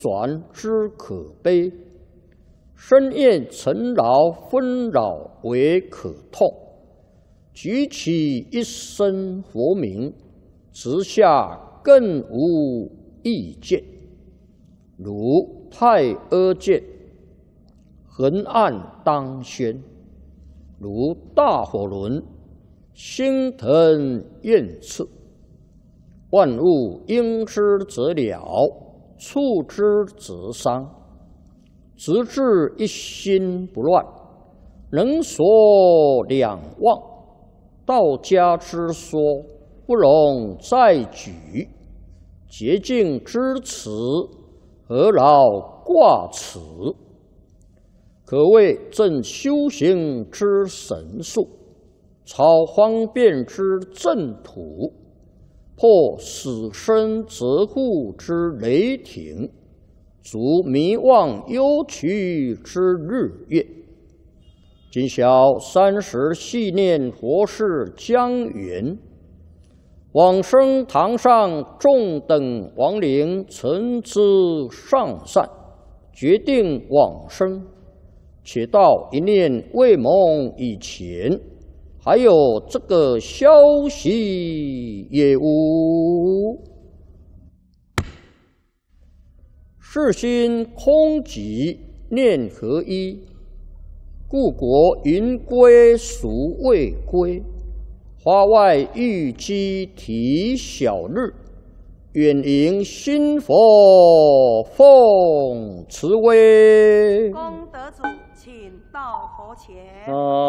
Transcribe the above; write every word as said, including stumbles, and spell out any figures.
转之可悲，深厌尘劳纷扰为可痛。举起一身佛名，直下更无意见。如太阿剑，横按当宣；如大火轮，星腾焰炽。万物应之则了，触之则伤。直至一心不乱，能所两忘。道家之说，不容再举。洁净之词，何劳挂齿？可谓正修行之神术，超方便之正途，破死生责护之雷霆，足迷妄忧屈之日月。今宵三时系念佛事将圆，往生堂上众等亡灵诚知上善，决定往生。且到一念未蒙以前，还有这个消息也无。世心空寂，念合一，故国云归孰未归？花外玉鸡啼小日，远迎新佛奉慈威。 功德主，请到佛前。 啊